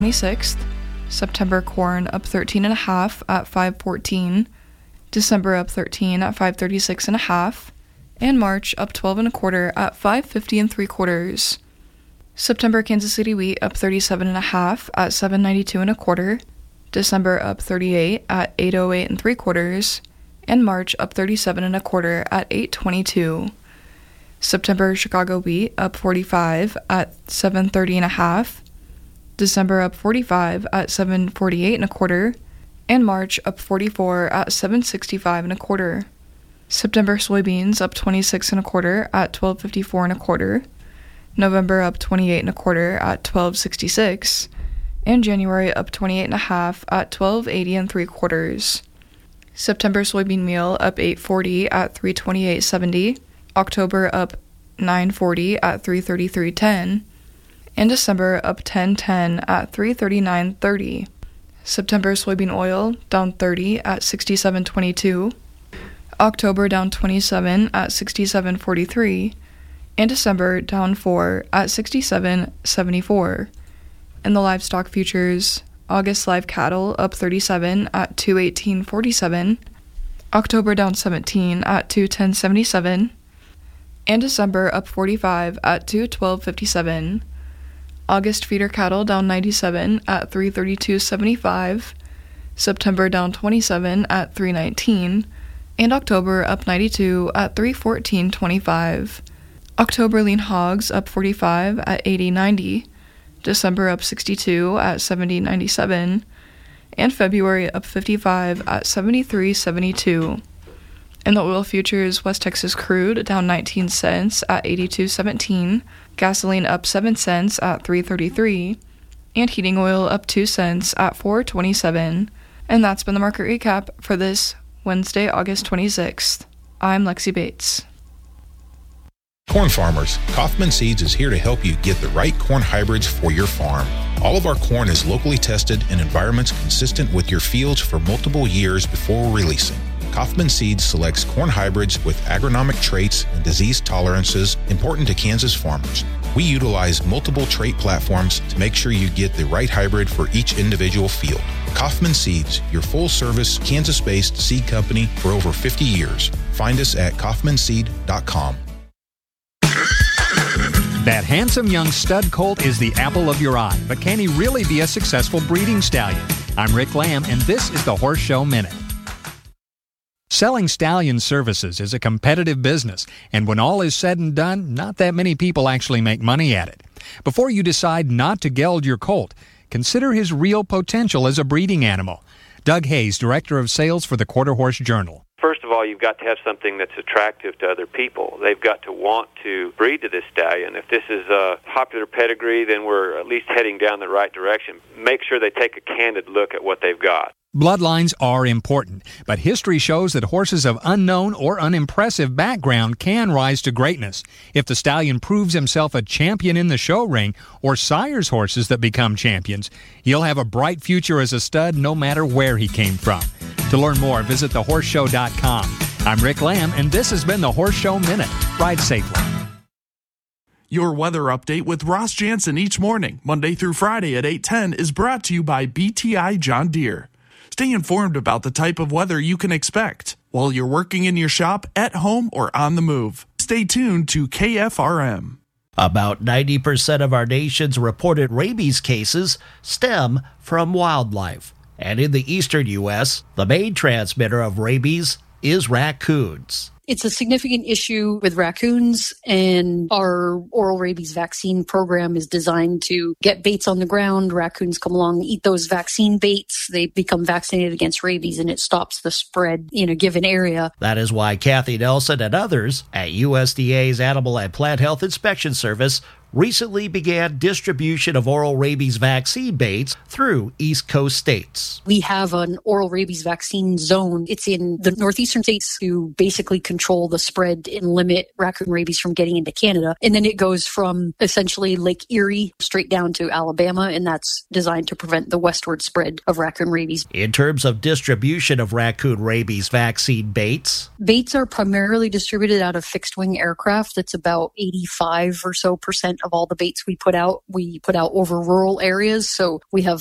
26th. September corn up 13.5 at 5.14. December up 13 at 5.36.5. And March up 12.25 at 5.50 3/4. September Kansas City wheat up 37.5 at 7.92 1/4. December up 38 at 8.08 3/4. And March up 37.25 at 8.22. September Chicago wheat up 45 at 7.30.5. December up 45 at 7.48 1/4. And March up 44 at 7.65 1/4. September soybeans up 26 1/4 at 12.54 1/4. November up 28 1/4 at 12.66. And January up 28.5 at 12.80 3/4. September soybean meal up 8.40 at 3.28.70. October up 9.40 at 3.33.10. And December up 10.10 at 3.39.30. September soybean oil down 30 at 67.22. October down 27 at 67.43. And December down 4 at 67.74. In the livestock futures, August live cattle up 37 at 218.47. October down 17 at 210.77. And December up 45 at 212.57. August feeder cattle down 97 at 332.75. September down 27 at 319. And October up 92 at 314.25. October lean hogs up 45 at 80.90. December up 62 at 70.97. And February up 55 at 73.72. In the oil futures, West Texas crude down 19 cents at 82.17, gasoline up 7 cents at 3.33, and heating oil up 2 cents at 4.27. And that's been the market recap for this Wednesday, August 26th. I'm Lexi Bates. Corn farmers, Kaufman Seeds is here to help you get the right corn hybrids for your farm. All of our corn is locally tested in environments consistent with your fields for multiple years before releasing. Kaufman Seeds selects corn hybrids with agronomic traits and disease tolerances important to Kansas farmers. We utilize multiple trait platforms to make sure you get the right hybrid for each individual field. Kaufman Seeds, your full-service, Kansas-based seed company for over 50 years. Find us at kaufmanseed.com. That handsome young stud colt is the apple of your eye, but can he really be a successful breeding stallion? I'm Rick Lamb, and this is the Horse Show Minute. Selling stallion services is a competitive business, and when all is said and done, not that many people actually make money at it. Before you decide not to geld your colt, consider his real potential as a breeding animal. Doug Hayes, Director of Sales for the Quarter Horse Journal. First of all, you've got to have something that's attractive to other people. They've got to want to breed to this stallion. If this is a popular pedigree, then we're at least heading down the right direction. Make sure they take a candid look at what they've got. Bloodlines are important, but history shows that horses of unknown or unimpressive background can rise to greatness. If the stallion proves himself a champion in the show ring or sires horses that become champions, he'll have a bright future as a stud no matter where he came from. To learn more, visit thehorseshow.com. I'm Rick Lamb, and this has been the Horse Show Minute. Ride safely. Your weather update with Ross Jansen each morning, Monday through Friday at 8:10, is brought to you by BTI John Deere. Stay informed about the type of weather you can expect while you're working in your shop, at home, or on the move. Stay tuned to KFRM. About 90% of our nation's reported rabies cases stem from wildlife. And in the eastern U.S., the main transmitter of rabies is raccoons. It's a significant issue with raccoons, and our oral rabies vaccine program is designed to get baits on the ground. Raccoons come along, eat those vaccine baits. They become vaccinated against rabies, and it stops the spread in a given area. That is why Kathy Nelson and others at USDA's Animal and Plant Health Inspection Service recently began distribution of oral rabies vaccine baits through East Coast states. We have an oral rabies vaccine zone. It's in the northeastern states to basically control the spread and limit raccoon rabies from getting into Canada. And then it goes from essentially Lake Erie straight down to Alabama, and that's designed to prevent the westward spread of raccoon rabies. In terms of distribution of raccoon rabies vaccine baits are primarily distributed out of fixed-wing aircraft. That's about 85% or so of all the baits we put out over rural areas. So we have